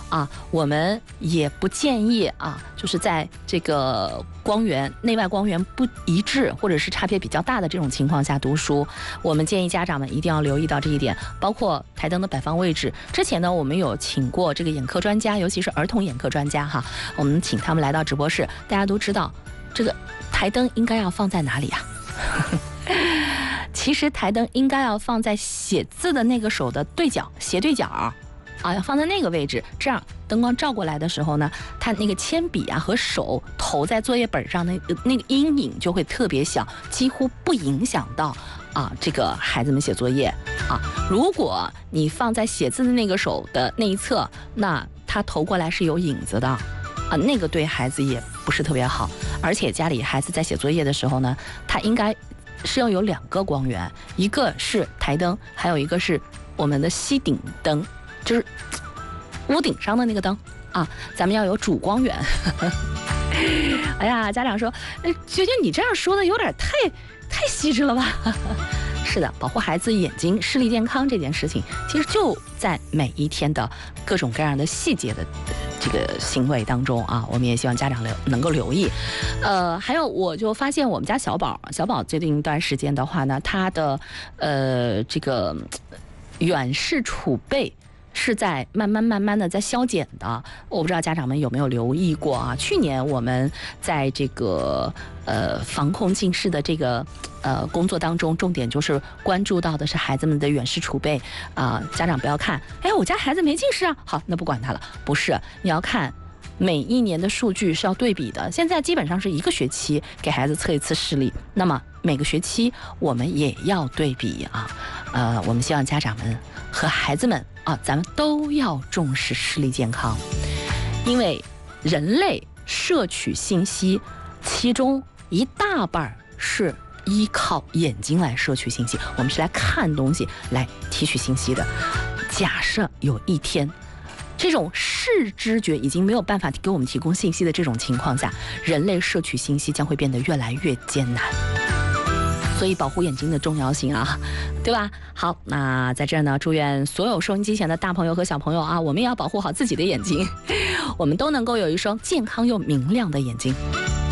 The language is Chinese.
啊，我们也不建议啊，就是在这个光源内外光源不一致或者是差别比较大的这种情况下读书，我们建议家长们一定要留意到这一点，包括台灯的摆放位置。之前呢，我们有请过这个眼科专家，尤其是儿童眼科专家哈，我们请他们来到直播室，大家都知道这个台灯应该要放在哪里啊？其实台灯应该要放在写字的那个手的对角，斜对角啊，要放在那个位置，这样灯光照过来的时候呢，它那个铅笔啊和手投在作业本上那个阴影就会特别小，几乎不影响到这个孩子们写作业啊。如果你放在写字的那个手的那一侧，那它投过来是有影子的那个对孩子也不是特别好。而且家里孩子在写作业的时候呢，他应该是要有2个光源，一个是台灯，还有一个是我们的吸顶灯，就是屋顶上的那个灯咱们要有主光源。哎呀，家长说，觉得你这样说的有点太细致了吧？是的，保护孩子眼睛视力健康这件事情，其实就在每一天的各种各样的细节的这个行为当中我们也希望家长能够留意。还有我就发现我们家小宝最近一段时间的话呢，他的这个远视储备是在慢慢的在消减的，我不知道家长们有没有留意过去年我们在这个防控近视的这个工作当中，重点就是关注到的是孩子们的远视储备家长不要看，我家孩子没近视好，那不管他了，不是，你要看每一年的数据是要对比的。现在基本上是1个学期给孩子测一次视力，那么每个学期我们也要对比我们希望家长们和孩子们咱们都要重视视力健康，因为人类摄取信息，其中一大半是依靠眼睛来摄取信息，我们是来看东西来提取信息的。假设有一天这种视知觉已经没有办法给我们提供信息的这种情况下，人类摄取信息将会变得越来越艰难。所以保护眼睛的重要性对吧？好，那在这儿呢，祝愿所有收音机前的大朋友和小朋友我们也要保护好自己的眼睛，我们都能够有一双健康又明亮的眼睛。